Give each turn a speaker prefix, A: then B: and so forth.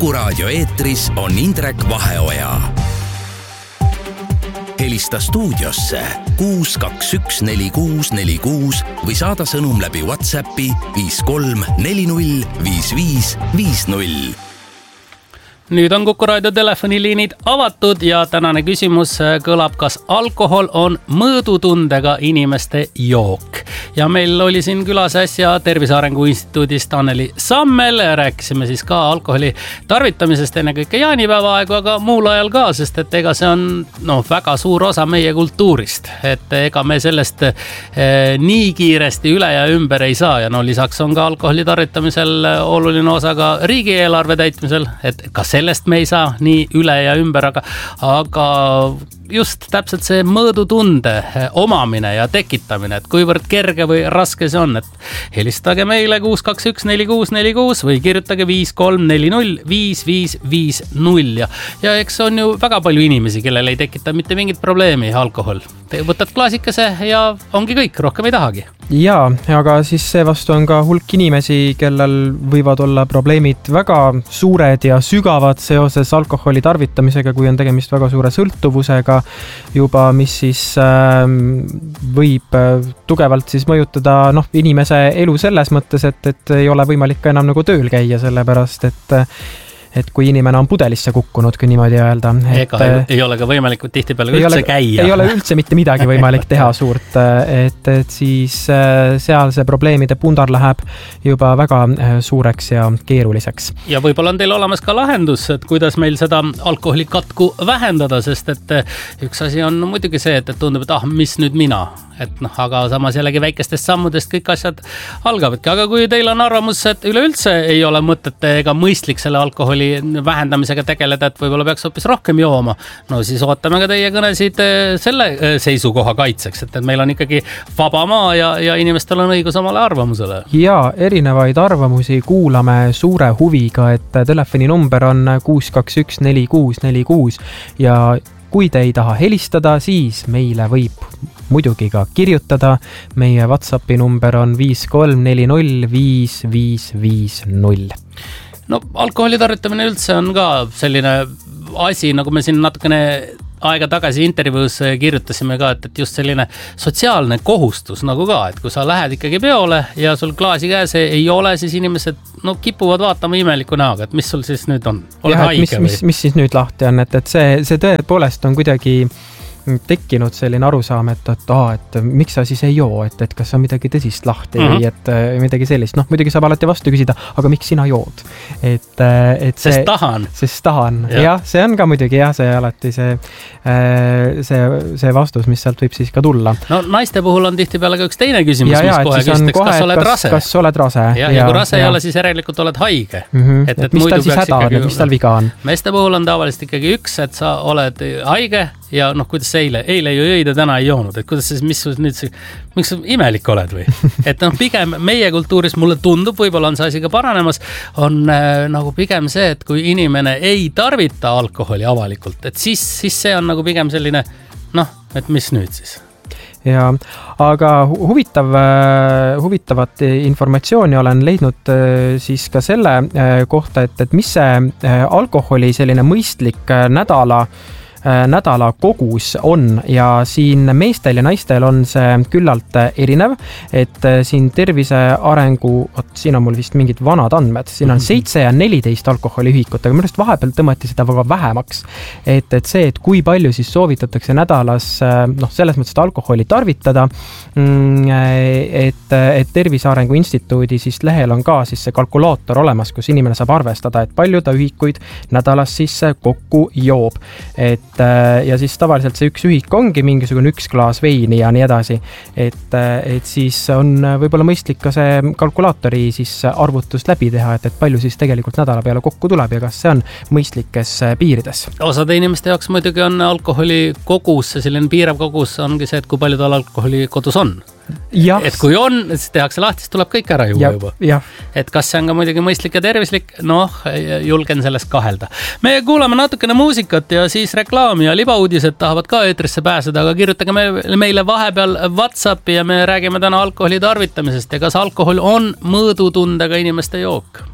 A: Kuku Raadio eetris on Indrek Vaheoja. Helista stuudiosse 6214646 või saada sõnum läbi WhatsAppi 53405550.
B: Nüüd on Kuku Raadio telefoniliinid avatud ja tänane küsimus kõlab, kas alkohol on mõõdutundega inimeste jook. Ja meil oli siin külas äsja Tervise Arengu Instituudist Anneli Sammel. Rääkisime siis ka alkoholi tarvitamisest enne kõike jaanipäeva aegu, aga muul ajal ka, sest et ega see on väga suur osa meie kultuurist. Et ega me sellest nii kiiresti üle ja ümber ei saa ja lisaks on ka alkoholi tarvitamisel oluline osa ka riigieelarve täitmisel, et kas sellest me ei saa nii üle ja ümber, aga just täpselt see mõõdutunde omamine ja tekitamine, et kuivõrd kerge või raske see on, et helistage meile 6214646 või kirjutage 53405550 ja eks on ju väga palju inimesi, kellel ei tekita mitte mingit probleemi alkohol. Te võtad klaasikese ja ongi kõik, rohkem ei tahagi.
C: Jaa, aga siis seevastu on ka hulk inimesi, kellel võivad olla probleemid väga suured ja sügavad seoses alkoholi tarvitamisega, kui on tegemist väga suure sõltuvusega juba, mis siis võib tugevalt siis mõjutada inimese elu selles mõttes, et ei ole võimalik ka enam nagu tööl käia, sellepärast et kui inimene on pudelisse kukkunud, kui niimoodi öelda.
B: Ega ei ole ka võimalik tihtipeale üldse käia.
C: Ei ole üldse mitte midagi võimalik teha suurt, et siis seal see probleemide pundar läheb juba väga suureks ja keeruliseks. Ja
B: võib-olla on teil olemas ka lahendus, et kuidas meil seda alkoholikatku vähendada, sest et üks asi on muidugi see, et tundub, et mis nüüd mina, aga samas jällegi väikestest sammudest kõik asjad algavadki. Aga kui teil on arvamus, et üleüldse ei ole mõtet ega mõistlik selle alkoholi vähendamisega tegeleda, et võib-olla peaks hoopis rohkem jooma, siis ootame ka teie kõnesid selle seisukoha kaitseks, et meil on ikkagi vaba maa ja inimestel on õigus omale arvamusele.
C: Ja erinevaid arvamusi kuulame suure huviga, et telefoninumber on 6214646 ja kui te ei taha helistada, siis meile võib muidugi ka kirjutada. Meie WhatsAppi number on 53405550.
B: Alkoholi tarvitamine üldse on ka selline asi, nagu me siin natukene aega tagasi intervjuus kirjutasime ka, et just selline sotsiaalne kohustus nagu ka, et kui sa lähed ikkagi peole ja sul klaasi käes ei ole, siis inimesed kipuvad vaatama imeliku näoga, et mis sul siis nüüd on? Oled haige või?
C: Mis siis nüüd lahti on, et see tõepoolest on kuidagi tekkinud selline arusaam, et miks sa siis ei joo, et kas on midagi tõsist lahti või et midagi sellist. Muidugi saab alati vastu küsida, aga miks sina jood?
B: Sest tahan.
C: Sest tahan. Jah, see on ka muidugi see alati see vastus, mis sealt võib siis ka tulla.
B: Naiste puhul on tihtipeale ka üks teine küsimus, mis kohe küsitakse, kas oled rase.
C: Kas oled rase.
B: Ja kui rase ei ole, siis järelikult oled haige.
C: Mis tal siis häda on, mis tal viga on?
B: Meeste puhul on tavaliselt ikkagi üks, et sa oled haige ja kuidas eile ju jõid ja täna ei joonud, et kuidas siis, miks sa imelik oled või? Et pigem meie kultuuris, mulle tundub, võib-olla on see asi ka paranemas, on nagu pigem see, et kui inimene ei tarvita alkoholi avalikult, et siis see on nagu pigem selline, et mis nüüd siis?
C: Ja, aga huvitavat informatsiooni olen leidnud siis ka selle kohta, et mis see alkoholi selline mõistlik nädala kogus on ja siin meestel ja naistel on see küllalt erinev, et siin Tervise Arengu, siin on mul vist mingid vanad andmed, siin on 7 ja 14 alkoholiühikut, aga minu arust vahepeal tõmmati seda väga vähemaks, et see, et kui palju siis soovitatakse nädalas selles mõttes alkoholi tarvitada, et Tervise Arengu Instituudi siis lehel on ka siis see kalkulaator olemas, kus inimene saab arvestada, et palju ta ühikuid nädalas siis kokku joob, ja siis tavaliselt see üks ühik ongi mingisugune üks klaas veini ja nii edasi, et siis on võib-olla mõistlik ka see kalkulaatori siis arvutus läbi teha, et palju siis tegelikult nädala peale kokku tuleb ja kas see on mõistlikes piirides.
B: Osade inimeste jaoks muidugi on alkoholi kogus, selline piirav kogus ongi see, et kui palju tal alkoholi kodus on.
C: Ja.
B: Et kui on, siis tehakse lahti, siis tuleb kõik ära juua juba. Et kas see on ka muidugi mõistlik ja tervislik? Julgen sellest kahelda. Me kuulame natukene muusikat ja siis reklaami ja libauudised tahavad ka eetrisse pääseda, aga kirjutage meile vahepeal WhatsAppi ja me räägime täna alkoholi tarvitamisest ja kas alkohol on mõõdutundega inimeste jook.